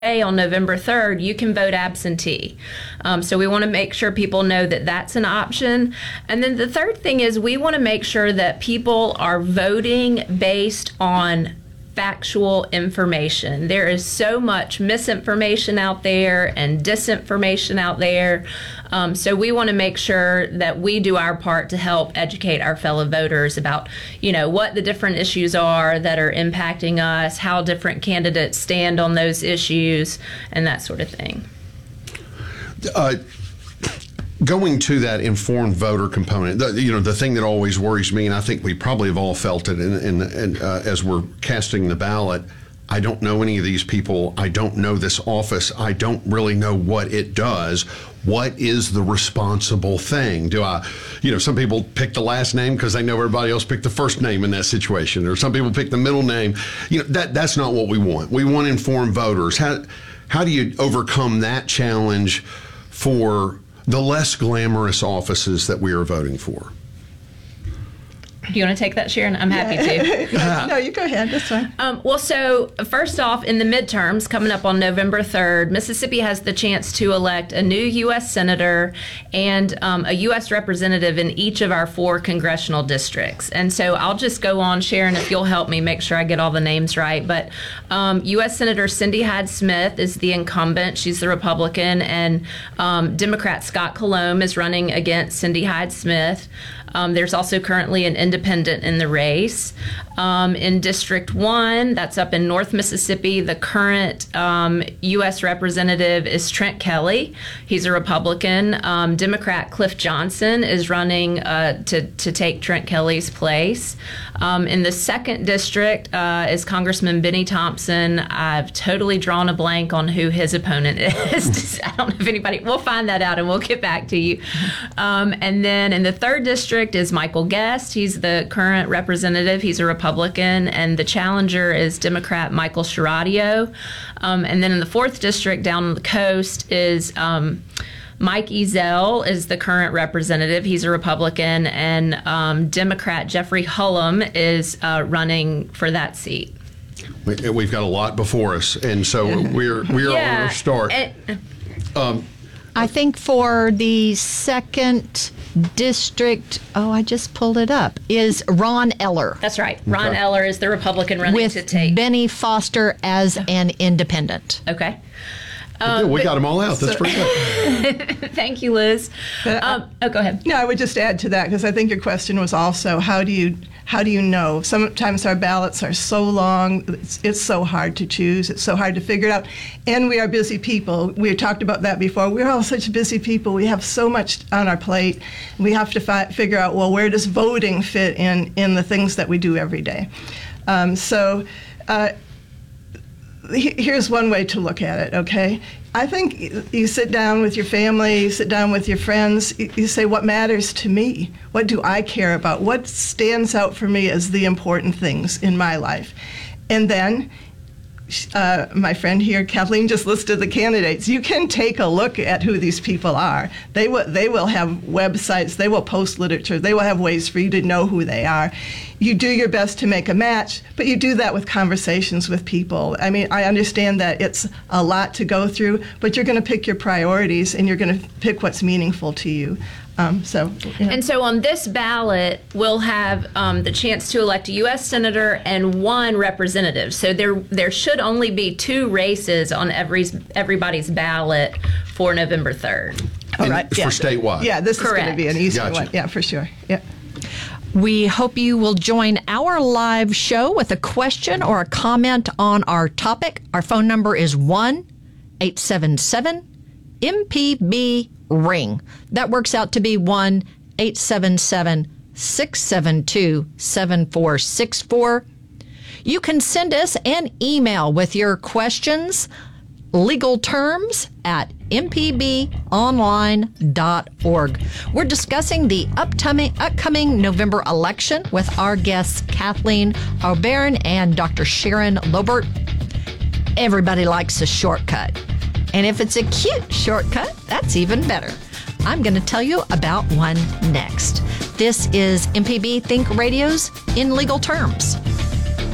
on November 3rd, you can vote absentee. So we want to make sure people know that that's an option. And then the third thing is we want to make sure that people are voting based on factual information. There is so much misinformation out there and disinformation out there. So we want to make sure that we do our part to help educate our fellow voters about, what the different issues are that are impacting us, how different candidates stand on those issues, and that sort of thing. Going to that informed voter component, the thing that always worries me, and I think we probably have all felt it as we're casting the ballot, I don't know any of these people. I don't know this office. I don't really know what it does. What is the responsible thing? Some people pick the last name because they know everybody else picked the first name in that situation, or some people pick the middle name. That's not what we want. We want informed voters. How do you overcome that challenge for the less glamorous offices that we are voting for? Do you want to take that, Sharon? I'm happy to. No, you go ahead. That's fine. So first off, in the midterms coming up on November 3rd, Mississippi has the chance to elect a new U.S. Senator and a U.S. representative in each of our 4 congressional districts. And so I'll just go on, Sharon, if you'll help me make sure I get all the names right. But U.S. Senator Cindy Hyde-Smith is the incumbent. She's the Republican. And Democrat Scott Colomb is running against Cindy Hyde-Smith. There's also currently an independent in the race. In District 1, that's up in North Mississippi, the current U.S. representative is Trent Kelly. He's a Republican. Democrat Cliff Johnson is running to take Trent Kelly's place. In the 2nd district is Congressman Benny Thompson. I've totally drawn a blank on who his opponent is. I don't know if anybody, we'll find that out and we'll get back to you. And then in the 3rd district is Michael Guest. He's the current representative. He's a Republican, and the challenger is Democrat Michael Sciarratio. And then in the 4th district down the coast is Mike Ezell is the current representative. He's a Republican, and Democrat Jeffrey Hullum is running for that seat. We've got a lot before us, and so we're on our start. I think for the 2nd district, I just pulled it up, is Ron Eller. That's right. Ron Eller is the Republican running to take. With Benny Foster as an independent. Okay. We got them all out. That's pretty good. Thank you, Liz. Go ahead. No, I would just add to that, because I think your question was also, how do you know? Sometimes our ballots are so long, it's so hard to choose, it's so hard to figure it out. And we are busy people. We talked about that before. We're all such busy people. We have so much on our plate. We have to figure out, where does voting fit in the things that we do every day? Here's one way to look at it, okay? I think you sit down with your family, you sit down with your friends, you say, what matters to me? What do I care about? What stands out for me as the important things in my life? And then my friend here, Kathleen, just listed the candidates. You can take a look at who these people are. They will have websites, they will post literature, they will have ways for you to know who they are. You do your best to make a match, but you do that with conversations with people. I mean, I understand that it's a lot to go through, but you're going to pick your priorities and you're going to pick what's meaningful to you. And so on this ballot, we'll have the chance to elect a U.S. Senator and 1 representative. So there should only be 2 races on everybody's ballot for November 3rd. All right. For statewide. Yeah, this Correct. is going to be an easy one. Yeah, for sure. Yeah. We hope you will join our live show with a question or a comment on our topic. Our phone number is 1-877-MPB-RING. That works out to be 1-877-672-7464. You can send us an email with your questions, legal terms, at mpbonline.org. We're discussing the upcoming November election with our guests Kathleen O'Beirne and Dr. Sharon Lobert. Everybody likes a shortcut. And if it's a cute shortcut, that's even better. I'm going to tell you about one next. This is MPB Think Radio's In Legal Terms.